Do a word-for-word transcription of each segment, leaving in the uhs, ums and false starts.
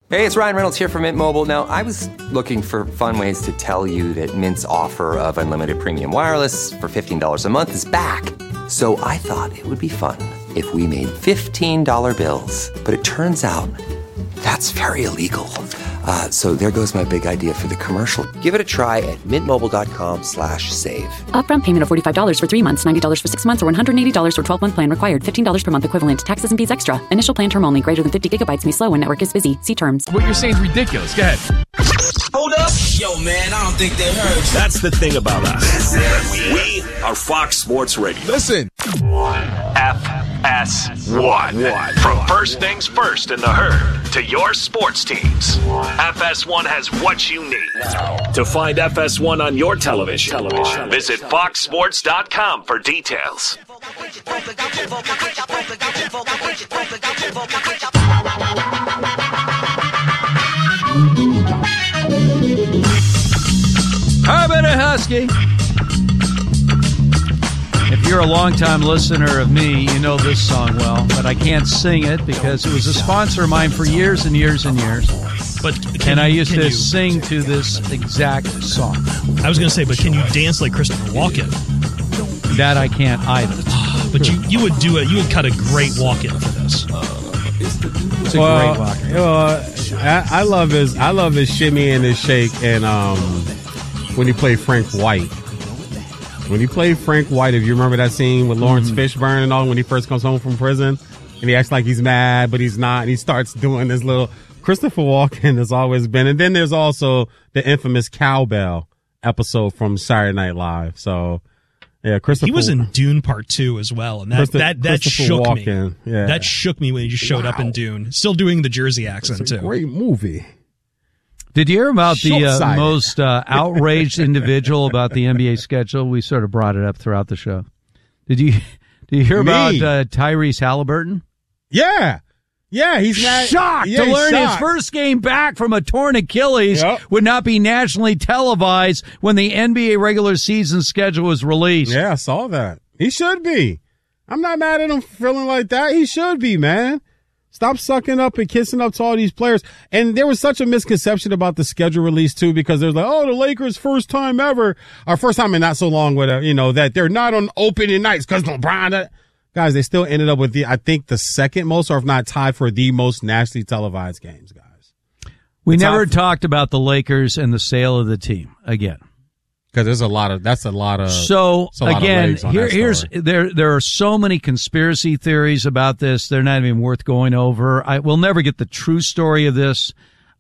Hey, it's Ryan Reynolds here from Mint Mobile. Now, I was looking for fun ways to tell you that Mint's offer of unlimited premium wireless for fifteen dollars a month is back. So I thought it would be fun if we made fifteen dollar bills. But it turns out that's very illegal. Uh, so there goes my big idea for the commercial. Give it a try at mintmobile.com slash save. Upfront payment of forty-five dollars for three months, ninety dollars for six months, or one hundred eighty dollars for twelve-month plan required. fifteen dollars per month equivalent. Taxes and fees extra. Initial plan term only. Greater than fifty gigabytes may slow when network is busy. See terms. What you're saying is ridiculous. Go ahead. Hold up. Yo, man, I don't think they heard you. That's the thing about us. We are Fox Sports Radio. Listen. F S one. From first things first in the herd to your sports teams. F S one has what you need. To find F S one on your television, television. visit fox sports dot com for details. How about a Husky? If you're a longtime listener of me, you know this song well, but I can't sing it because it was a sponsor of mine for years and years and years. But and you, I used to you, sing to this exact song. I was going to say, but can you dance like Christopher Walken? That I can't either. But you, you would do it. You would cut a great walk-in for this. It's a well, great walk-in. Well, I, I love his I love his shimmy and his shake, and um, when he played Frank White. When he played Frank White, if you remember that scene with Lawrence mm-hmm. Fishburne and all, when he first comes home from prison, and he acts like he's mad, but he's not, and he starts doing this little Christopher Walken has always been. And then there's also the infamous Cowbell episode from Saturday Night Live. So, yeah, Christopher. He was in Dune Part Two as well, and that Christopher, that that shook Walken, me. Yeah. That shook me when he just showed wow. up in Dune, still doing the Jersey accent it's a too. Great movie. Did you hear about the uh, most uh, outraged individual about the N B A schedule? We sort of brought it up throughout the show. Did you did you hear Me. about uh, Tyrese Halliburton? Yeah. Yeah, he's not, shocked yeah, to learn shocked. his first game back from a torn Achilles yep. would not be nationally televised when the N B A regular season schedule was released. Yeah, I saw that. He should be. I'm not mad at him for feeling like that. He should be, man. Stop sucking up and kissing up to all these players. And there was such a misconception about the schedule release, too, because there's like, oh, the Lakers' first time ever, or first time in not so long, with a, you know, that they're not on opening nights because LeBron. Uh, guys, they still ended up with the, I think, the second most, or if not tied for the most nationally televised games, guys. We the never top, talked about the Lakers and the sale of the team again. Because there's a lot of, that's a lot of. So, again, here, here's, story. there, there are so many conspiracy theories about this. They're not even worth going over. I will never get the true story of this.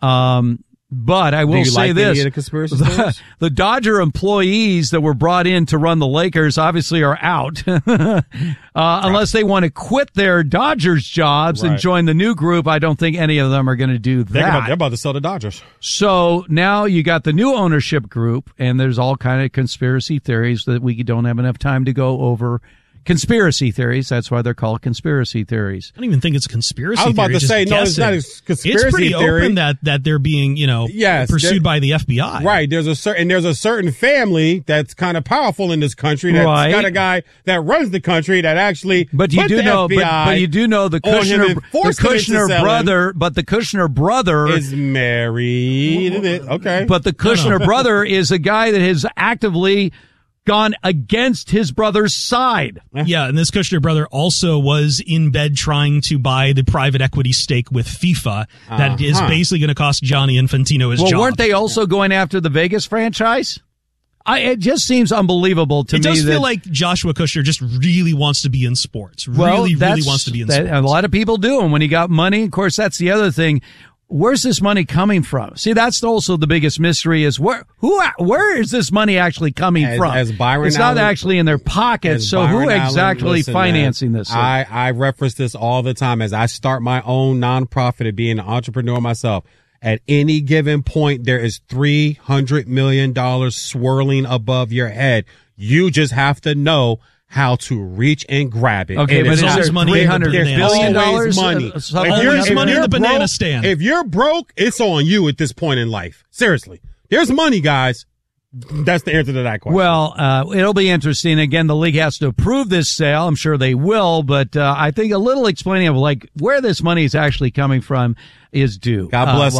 Um, but I will Do you say like this. Any of the conspiracy theories? The Dodger employees that were brought in to run the Lakers obviously are out. uh, right. Unless they want to quit their Dodgers jobs right. and join the new group. I don't think any of them are going to do that. They're about, they're about to sell the Dodgers. So now you got the new ownership group, and there's all kind of conspiracy theories that we don't have enough time to go over. Conspiracy theories. That's why they're called conspiracy theories. I don't even think it's a conspiracy. I was about theory, to say, no, it's not a conspiracy It's pretty theory. open that, that they're being, you know, yes, pursued by the F B I. Right. There's a certain, there's a certain family that's kind of powerful in this country. That's right. got a guy that runs the country that actually. But you put do the know, F B but, I but you do know the Kushner, the Kushner brother, but the Kushner brother is married. Okay. But the Kushner brother is a guy that has actively gone against his brother's side. Yeah, and this Kushner brother also was in bed trying to buy the private equity stake with FIFA that uh-huh. is basically going to cost Gianni Infantino his well, job. Well, weren't they also going after the Vegas franchise? I, it just seems unbelievable to it me. It does that, feel like Joshua Kushner just really wants to be in sports. Well, really, really wants to be in that, sports. A lot of people do. And when he got money, of course, that's the other thing. Where's this money coming from? See, that's also the biggest mystery is where, who, where is this money actually coming as, from? As Byron it's Allen, not actually in their pockets. So Byron who exactly Allen, listen, financing man, this? I, I reference this all the time as I start my own nonprofit of being an entrepreneur myself. At any given point, there is three hundred million dollars swirling above your head. You just have to know how to reach and grab it. Okay, and but is there money three hundred billion dollars? Money. Uh, so always money in the banana broke, stand. If you're broke, it's on you at this point in life. Seriously. There's money, guys. That's the answer to that question. Well, uh, it'll be interesting. Again, the league has to approve this sale. I'm sure they will, but uh, I think a little explaining of like where this money is actually coming from is due. God bless. Uh,